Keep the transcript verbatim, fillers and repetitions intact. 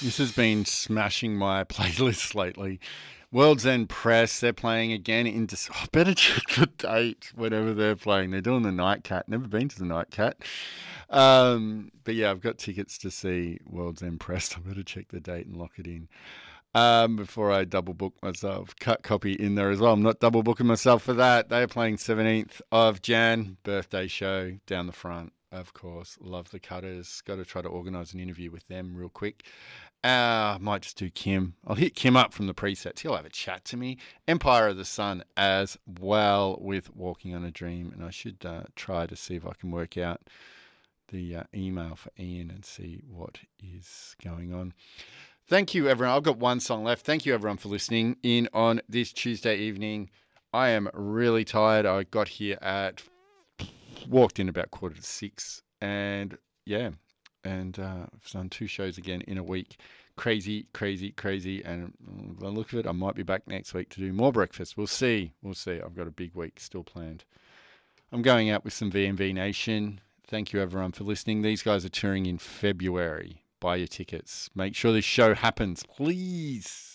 This has been smashing my playlist lately. World's End Press, they're playing again in Dec- oh, I better check the date whenever they're playing. They're doing the Nightcat. Never been to the Nightcat. Um, but yeah, I've got tickets to see World's End Press. I better check the date and lock it in. Um, before I double book myself. Cut copy in there as well. I'm not double booking myself for that. They are playing seventeenth of Jan, birthday show down the front. Of course, love the Cutters. Got to try to organise an interview with them real quick. Uh, might just do Kim. I'll hit Kim up from the presets. He'll have a chat to me. Empire of the Sun as well with Walking on a Dream. And I should uh, try to see if I can work out the uh, email for Ian and see what is going on. Thank you, everyone. I've got one song left. Thank you, everyone, for listening in on this Tuesday evening. I am really tired. I got here at, walked in about quarter to six. And yeah. And uh, I've done two shows again in a week. Crazy, crazy, crazy. And by the look of it, I might be back next week to do more breakfast. We'll see. We'll see. I've got a big week still planned. I'm going out with some V M V Nation. Thank you, everyone, for listening. These guys are touring in February. Buy your tickets. Make sure this show happens, please.